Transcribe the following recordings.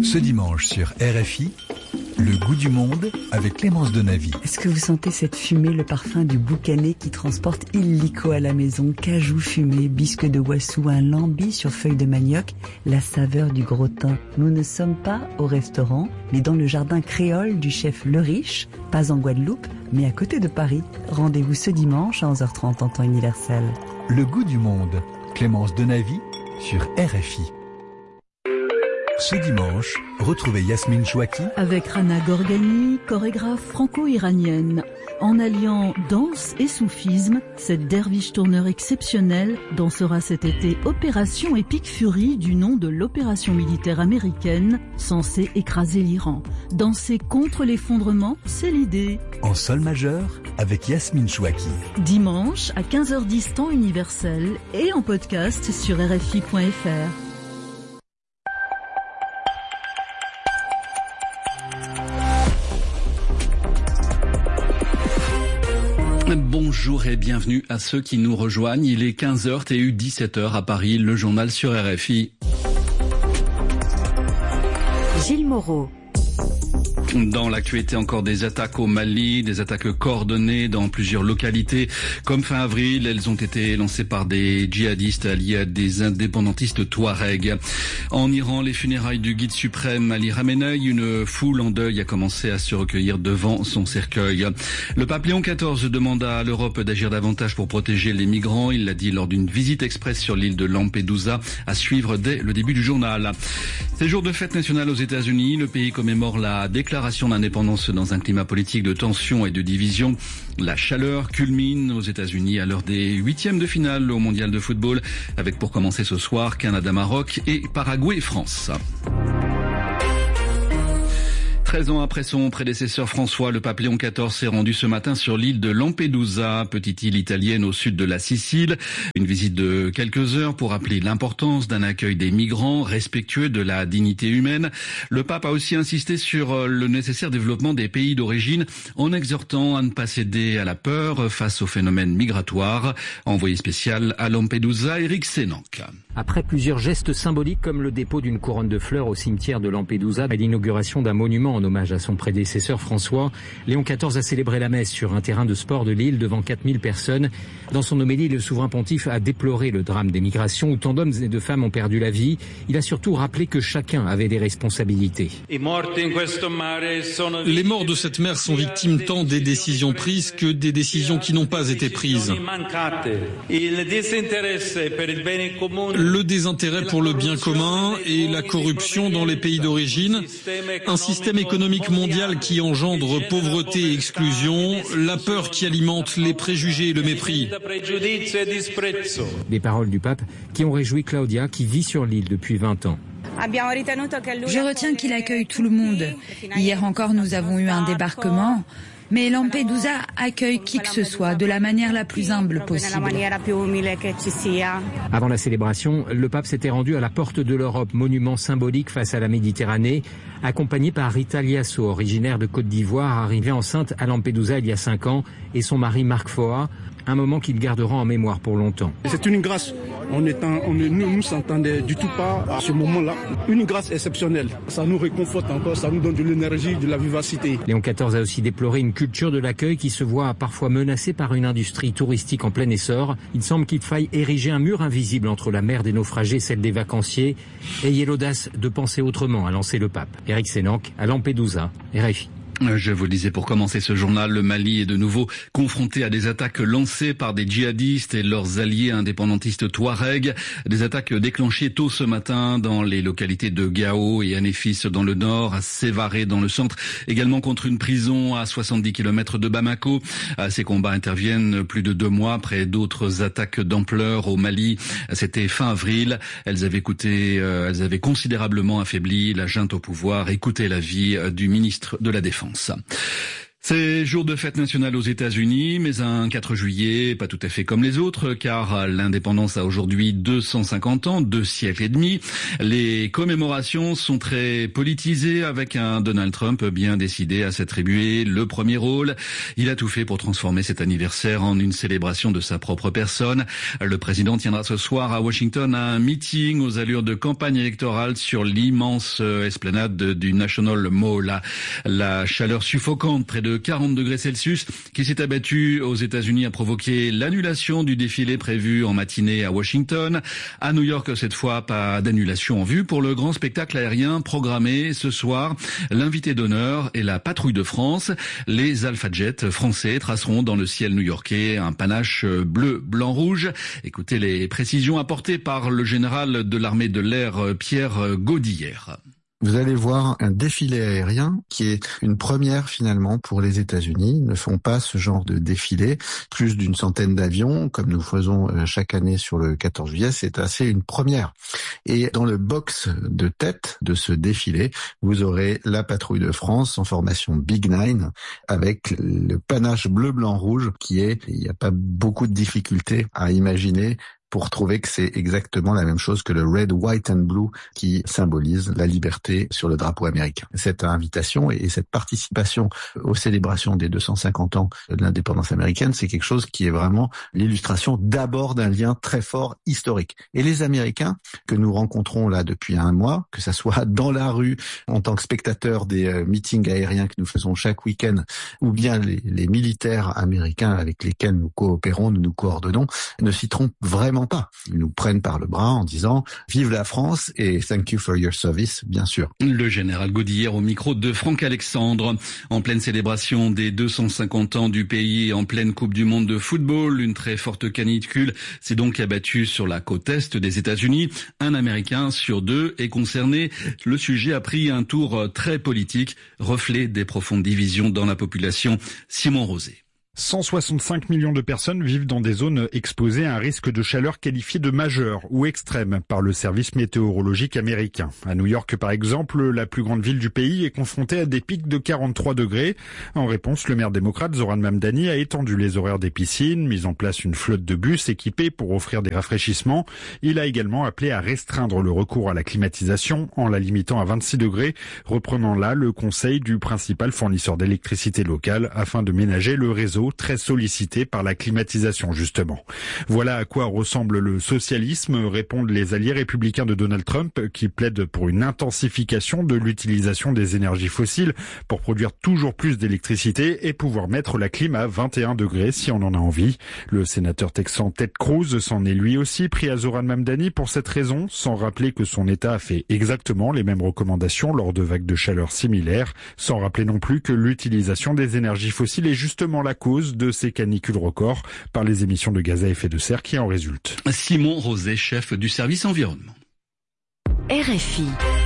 Ce dimanche sur RFI, le goût du monde avec Clémence Donavy. Est-ce que vous sentez cette fumée, le parfum du boucané qui transporte illico à la maison, cajou fumé, bisque de Wassou, un lambi sur feuilles de manioc, la saveur du gros thym. Nous ne sommes pas au restaurant, mais dans le jardin créole du chef Le Riche, pas en Guadeloupe, mais à côté de Paris. Rendez-vous ce dimanche à 11h30 en temps universel. Le goût du monde, Clémence Donavy sur RFI. Ce dimanche, retrouvez Yasmine Chouaki avec Rana Gorgani, chorégraphe franco-iranienne. En alliant danse et soufisme, cette derviche tourneur exceptionnelle dansera cet été Opération Epic Fury du nom de l'opération militaire américaine censée écraser l'Iran. Danser contre l'effondrement, c'est l'idée. En sol majeur avec Yasmine Chouaki. Dimanche à 15h10 temps universel et en podcast sur rfi.fr. Bonjour et bienvenue à ceux qui nous rejoignent. Il est 15h, TU 17h à Paris, le journal sur RFI. Gilles Moreau. Dans l'actualité, encore des attaques au Mali, des attaques coordonnées dans plusieurs localités. Comme fin avril, elles ont été lancées par des djihadistes alliés à des indépendantistes touaregs. En Iran, les funérailles du guide suprême Ali Khamenei, une foule en deuil a commencé à se recueillir devant son cercueil. Le pape Léon XIV demande à l'Europe d'agir davantage pour protéger les migrants. Il l'a dit lors d'une visite express sur l'île de Lampedusa, à suivre dès le début du journal. C'est jour de fête nationale aux États-Unis. Le pays commémore la déclaration d'indépendance dans un climat politique de tension et de division. La chaleur culmine aux États-Unis à l'heure des 8e de finale au mondial de football, avec pour commencer ce soir Canada-Maroc et Paraguay-France. 13 ans après son prédécesseur François, le pape Léon XIV s'est rendu ce matin sur l'île de Lampedusa, petite île italienne au sud de la Sicile. Une visite de quelques heures pour rappeler l'importance d'un accueil des migrants respectueux de la dignité humaine. Le pape a aussi insisté sur le nécessaire développement des pays d'origine en exhortant à ne pas céder à la peur face au phénomène migratoire. Envoyé spécial à Lampedusa, Éric Sénanque. Après plusieurs gestes symboliques comme le dépôt d'une couronne de fleurs au cimetière de Lampedusa et l'inauguration d'un monument en hommage à son prédécesseur François, Léon XIV a célébré la messe sur un terrain de sport de l'île devant 4000 personnes. Dans son homélie, le souverain pontife a déploré le drame des migrations où tant d'hommes et de femmes ont perdu la vie. Il a surtout rappelé que chacun avait des responsabilités. Les morts de cette mer sont victimes tant des décisions prises que des décisions qui n'ont pas été prises. Le désintérêt pour le bien commun et la corruption dans les pays d'origine, un système économique mondial qui engendre pauvreté et exclusion, la peur qui alimente les préjugés et le mépris. Des paroles du pape qui ont réjoui Claudia qui vit sur l'île depuis 20 ans. Je retiens qu'il accueille tout le monde. Hier encore, nous avons eu un débarquement. Mais Lampedusa accueille qui que ce soit de la manière la plus humble possible. Avant la célébration, le pape s'était rendu à la Porte de l'Europe, monument symbolique face à la Méditerranée, accompagné par Rita Liasso, originaire de Côte d'Ivoire, arrivée enceinte à Lampedusa il y a 5 ans, et son mari Marc Foa, un moment qu'il gardera en mémoire pour longtemps. C'est une grâce. Nous ne s'entendait du tout pas à ce moment-là. Une grâce exceptionnelle. Ça nous réconforte encore, ça nous donne de l'énergie, de la vivacité. Léon XIV a aussi déploré une culture de l'accueil qui se voit parfois menacée par une industrie touristique en plein essor. Il semble qu'il faille ériger un mur invisible entre la mer des naufragés et celle des vacanciers. Ayez l'audace de penser autrement, a lancé le pape. Éric Sénanque, à Lampedusa, RFI. Je vous le disais pour commencer ce journal, le Mali est de nouveau confronté à des attaques lancées par des djihadistes et leurs alliés indépendantistes touaregs. Des attaques déclenchées tôt ce matin dans les localités de Gao et Anéfis dans le nord, à Sévaré dans le centre, également contre une prison à 70 km de Bamako. Ces combats interviennent plus de 2 mois après d'autres attaques d'ampleur au Mali. C'était fin avril. Elles avaient considérablement affaibli la junte au pouvoir et coûté la vie du ministre de la Défense. C'est jour de fête nationale aux États-Unis, mais un 4 juillet pas tout à fait comme les autres, car l'indépendance a aujourd'hui 250 ans, 2 siècles et demi. Les commémorations sont très politisées, avec un Donald Trump bien décidé à s'attribuer le premier rôle. Il a tout fait pour transformer cet anniversaire en une célébration de sa propre personne. Le président tiendra ce soir à Washington un meeting aux allures de campagne électorale sur l'immense esplanade du National Mall. La chaleur suffocante, près de 40 degrés Celsius, qui s'est abattue aux États-Unis, a provoqué l'annulation du défilé prévu en matinée à Washington. À New York, cette fois, pas d'annulation en vue pour le grand spectacle aérien programmé ce soir. L'invité d'honneur est la patrouille de France. Les Alpha Jets français traceront dans le ciel new-yorkais un panache bleu, blanc, rouge. Écoutez les précisions apportées par le général de l'armée de l'air, Pierre Gaudillère. Vous allez voir un défilé aérien qui est une première finalement pour les États-Unis. Ils ne font pas ce genre de défilé. Plus d'une centaine d'avions, comme nous faisons chaque année sur le 14 juillet, c'est assez une première. Et dans le box de tête de ce défilé, vous aurez la patrouille de France en formation Big Nine avec le panache bleu, blanc, rouge qui est, il n'y a pas beaucoup de difficultés à imaginer pour trouver que c'est exactement la même chose que le Red, White and Blue qui symbolise la liberté sur le drapeau américain. Cette invitation et cette participation aux célébrations des 250 ans de l'indépendance américaine, c'est quelque chose qui est vraiment l'illustration d'abord d'un lien très fort historique. Et les Américains que nous rencontrons là depuis un mois, que ça soit dans la rue en tant que spectateurs des meetings aériens que nous faisons chaque week-end, ou bien les militaires américains avec lesquels nous coopérons, nous nous coordonnons, ne s'y trompent vraiment pas. Ils nous prennent par le bras en disant « Vive la France » et « Thank you for your service », bien sûr. Le général Gaudillère au micro de Franck Alexandre. En pleine célébration des 250 ans du pays et en pleine Coupe du Monde de football, une très forte canicule s'est donc abattue sur la côte est des États-Unis. Un Américain sur 2 est concerné. Le sujet a pris un tour très politique, reflet des profondes divisions dans la population. Simon Rosé. 165 millions de personnes vivent dans des zones exposées à un risque de chaleur qualifié de majeur ou extrême par le service météorologique américain. À New York, par exemple, la plus grande ville du pays est confrontée à des pics de 43 degrés. En réponse, le maire démocrate Zoran Mamdani a étendu les horaires des piscines, mis en place une flotte de bus équipés pour offrir des rafraîchissements. Il a également appelé à restreindre le recours à la climatisation en la limitant à 26 degrés, reprenant là le conseil du principal fournisseur d'électricité local afin de ménager le réseau très sollicité par la climatisation, justement. Voilà à quoi ressemble le socialisme, répondent les alliés républicains de Donald Trump, qui plaident pour une intensification de l'utilisation des énergies fossiles pour produire toujours plus d'électricité et pouvoir mettre la clim à 21 degrés si on en a envie. Le sénateur texan Ted Cruz s'en est lui aussi pris à Zoran Mamdani pour cette raison, sans rappeler que son État a fait exactement les mêmes recommandations lors de vagues de chaleur similaires, sans rappeler non plus que l'utilisation des énergies fossiles est justement la cause de ces canicules records par les émissions de gaz à effet de serre qui en résultent. Simon Rosé, chef du service environnement. RFI.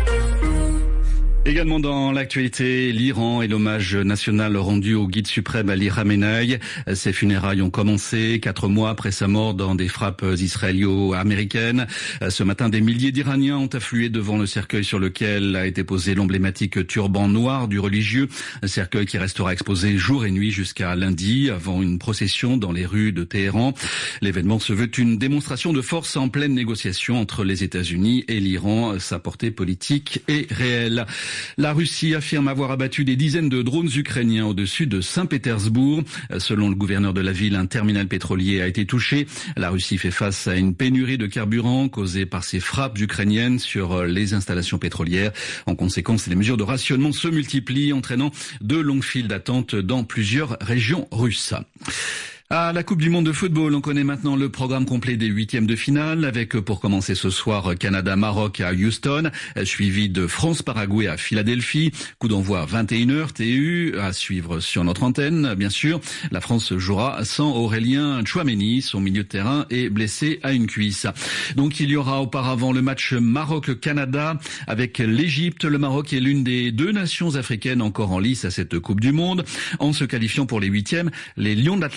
Également dans l'actualité, l'Iran et l'hommage national rendu au guide suprême Ali Khamenei. Ses funérailles ont commencé 4 mois après sa mort dans des frappes israélo-américaines. Ce matin, des milliers d'Iraniens ont afflué devant le cercueil sur lequel a été posé l'emblématique turban noir du religieux. Un cercueil qui restera exposé jour et nuit jusqu'à lundi avant une procession dans les rues de Téhéran. L'événement se veut une démonstration de force en pleine négociation entre les États-Unis et l'Iran. Sa portée politique est réelle. La Russie affirme avoir abattu des dizaines de drones ukrainiens au-dessus de Saint-Pétersbourg. Selon le gouverneur de la ville, un terminal pétrolier a été touché. La Russie fait face à une pénurie de carburant causée par ces frappes ukrainiennes sur les installations pétrolières. En conséquence, les mesures de rationnement se multiplient, entraînant de longues files d'attente dans plusieurs régions russes. À la Coupe du Monde de football, on connaît maintenant le programme complet des 8e de finale avec, pour commencer ce soir, Canada-Maroc à Houston, suivi de France-Paraguay à Philadelphie. Coup d'envoi 21h, TU, à suivre sur notre antenne, bien sûr. La France jouera sans Aurélien Tchouaméni, son milieu de terrain est blessé à une cuisse. Donc il y aura auparavant le match Maroc-Canada avec l'Égypte. Le Maroc est l'une des 2 nations africaines encore en lice à cette Coupe du Monde. En se qualifiant pour les 8e, les Lions de l'Atlas sont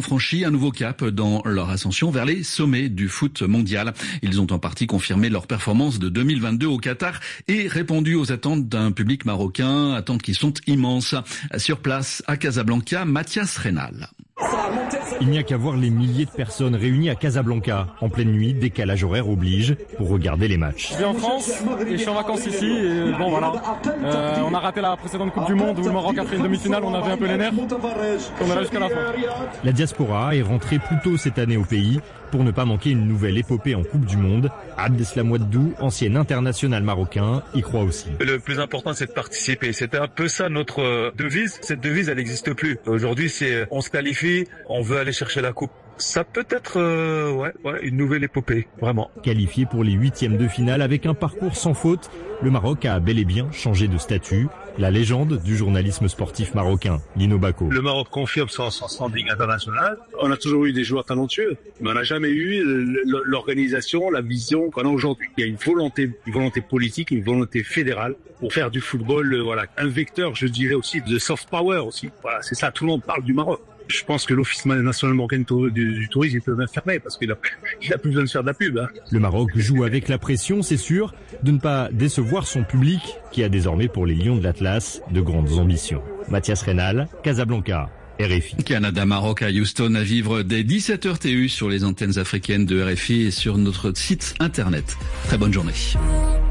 franchi un nouveau cap dans leur ascension vers les sommets du foot mondial. Ils ont en partie confirmé leur performance de 2022 au Qatar et répondu aux attentes d'un public marocain, attentes qui sont immenses. Sur place, à Casablanca, Mathias Reynal. Il n'y a qu'à voir les milliers de personnes réunies à Casablanca. En pleine nuit, décalage horaire oblige pour regarder les matchs. Je vis en France et je suis en vacances ici. Et bon voilà, on a raté la précédente Coupe du Monde où le Maroc a fait une demi-finale, on avait un peu les nerfs. On est là jusqu'à la fin. La diaspora est rentrée plus tôt cette année au pays pour ne pas manquer une nouvelle épopée en Coupe du Monde. Abdeslam Ouaddou, ancien international marocain, y croit aussi. Le plus important, c'est de participer. C'était un peu ça notre devise. Cette devise, elle n'existe plus. Aujourd'hui, c'est on se qualifie, on veut aller chercher la coupe. Ça peut être une nouvelle épopée, vraiment. Qualifié pour les 8e de finale avec un parcours sans faute, le Maroc a bel et bien changé de statut. La légende du journalisme sportif marocain, Lino Bako. Le Maroc confirme son standing international. On a toujours eu des joueurs talentueux, mais on n'a jamais eu l'organisation, la vision qu'on a aujourd'hui. Il y a une volonté politique, une volonté fédérale pour faire du football, un vecteur, je dirais aussi, de soft power aussi. Voilà, c'est ça, tout le monde parle du Maroc. Je pense que l'Office national marocain du tourisme, il peut même fermer parce qu'il a plus besoin de faire de la pub. Hein. Le Maroc joue avec la pression, c'est sûr, de ne pas décevoir son public qui a désormais pour les Lions de l'Atlas de grandes ambitions. Mathias Reynal, Casablanca, RFI. Canada, Maroc à Houston à vivre dès 17h TU sur les antennes africaines de RFI et sur notre site internet. Très bonne journée.